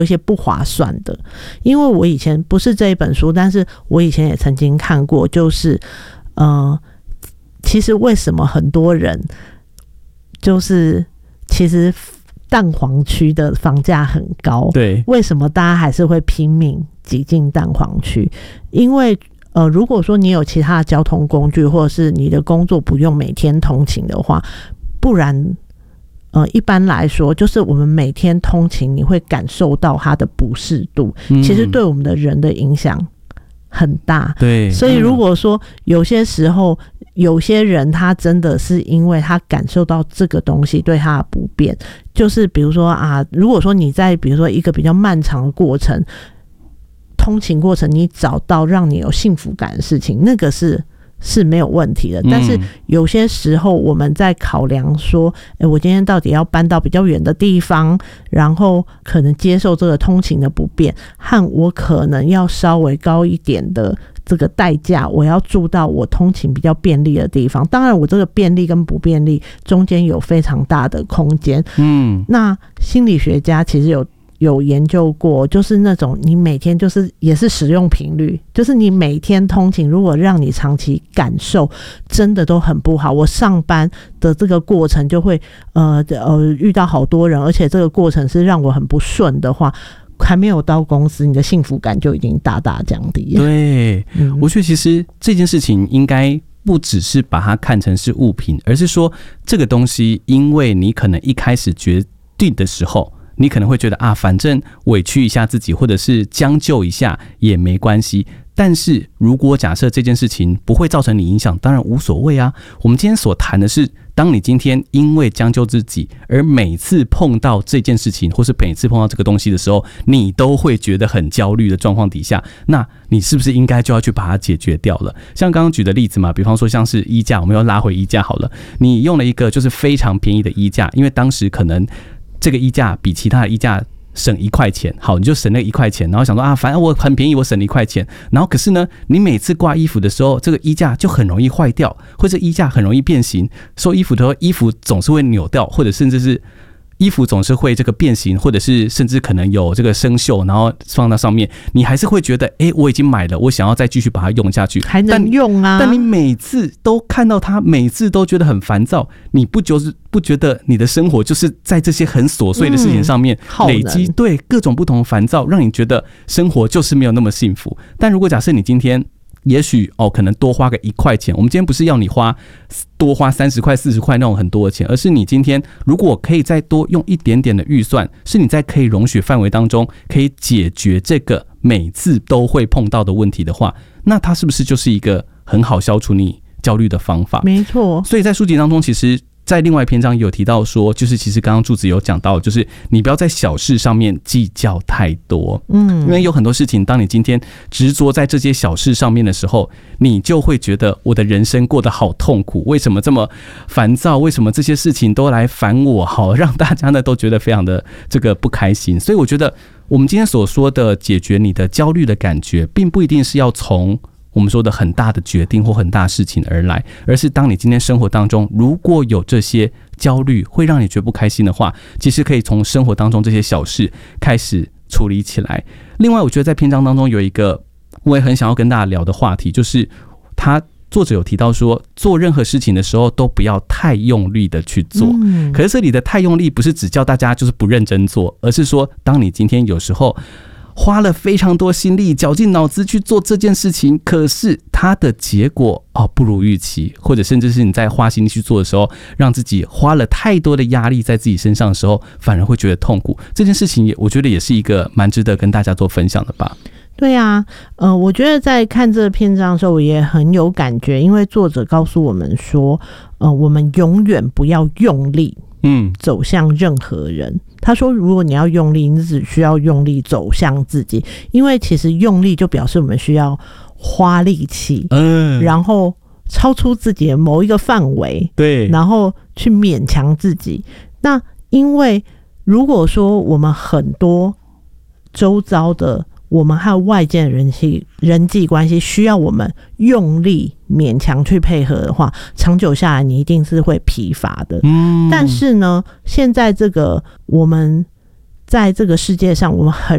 有些不划算的。因为我以前不是这一本书，但是我以前也曾经看过，就是其实为什么很多人就是其实蛋黄区的房价很高， 对， 为什么大家还是会拼命挤进蛋黄区？因为如果说你有其他的交通工具，或者是你的工作不用每天通勤的话，不然一般来说就是我们每天通勤你会感受到它的不适度，其实对我们的人的影响很大。 对， 所以如果说有些时候有些人他真的是因为他感受到这个东西对他的不便，就是比如说如果说你在比如说一个比较漫长的过程，通勤过程你找到让你有幸福感的事情，那个是没有问题的。但是有些时候我们在考量说我今天到底要搬到比较远的地方，然后可能接受这个通勤的不便，和我可能要稍微高一点的这个代价，我要住到我通勤比较便利的地方。当然我这个便利跟不便利中间有非常大的空间。那心理学家其实有研究过，就是那种你每天就是也是使用频率，就是你每天通勤如果让你长期感受真的都很不好。我上班的这个过程就会遇到好多人，而且这个过程是让我很不顺的话，还没有到公司，你的幸福感就已经大大降低了。 对，我觉得其实这件事情应该不只是把它看成是物品，而是说这个东西因为你可能一开始决定的时候你可能会觉得反正委屈一下自己或者是将就一下也没关系，但是如果假设这件事情不会造成你影响，当然无所谓啊。我们今天所谈的是当你今天因为将就自己而每次碰到这件事情或是每次碰到这个东西的时候你都会觉得很焦虑的状况底下，那你是不是应该就要去把它解决掉了？像刚刚举的例子嘛，比方说像是衣架，我们要拉回衣架好了，你用了一个就是非常便宜的衣架，因为当时可能这个衣架比其他的衣架省1块钱，好，你就省那1块钱，然后想说反正我很便宜，我省了1块钱，然后可是呢，你每次挂衣服的时候，这个衣架就很容易坏掉，或者衣架很容易变形，收衣服的时候，衣服总是会扭掉，或者甚至是衣服总是会这个变形，或者是甚至可能有这个生锈，然后放到上面，你还是会觉得我已经买了，我想要再继续把它用下去， 还能用啊。 但你每次都看到它，每次都觉得很烦躁，你不觉得你的生活就是在这些很琐碎的事情上面累积对各种不同的烦躁，让你觉得生活就是没有那么幸福。但如果假设你今天也许可能多花个1块钱，我们今天不是要你多花30块40块那种很多的钱，而是你今天如果可以再多用一点点的预算，是你在可以容许范围当中可以解决这个每次都会碰到的问题的话，那它是不是就是一个很好消除你焦虑的方法？没错。所以在书籍当中其实在另外一篇章有提到说，就是其实刚刚柱子有讲到，就是你不要在小事上面计较太多，因为有很多事情当你今天执着在这些小事上面的时候，你就会觉得我的人生过得好痛苦，为什么这么烦躁，为什么这些事情都来烦我，好让大家呢都觉得非常的这个不开心。所以我觉得我们今天所说的解决你的焦虑的感觉，并不一定是要从我们说的很大的决定或很大事情而来，而是当你今天生活当中如果有这些焦虑会让你觉得不开心的话，其实可以从生活当中这些小事开始处理起来。另外我觉得在篇章当中有一个我也很想要跟大家聊的话题，就是作者有提到说做任何事情的时候都不要太用力的去做，可是这里的太用力不是只叫大家就是不认真做，而是说当你今天有时候花了非常多心力绞尽脑汁去做这件事情，可是它的结果不如预期，或者甚至是你在花心力去做的时候让自己花了太多的压力在自己身上的时候反而会觉得痛苦，这件事情我觉得也是一个蛮值得跟大家做分享的吧。对啊，我觉得在看这篇章的时候我也很有感觉，因为作者告诉我们说我们永远不要用力走向任何人。他说如果你要用力，你只需要用力走向自己，因为其实用力就表示我们需要花力气然后超出自己的某一个范围，对，然后去勉强自己。那因为如果说我们很多周遭的我们和外界的人际关系需要我们用力勉强去配合的话，长久下来你一定是会疲乏的。但是呢，现在这个我们在这个世界上我们很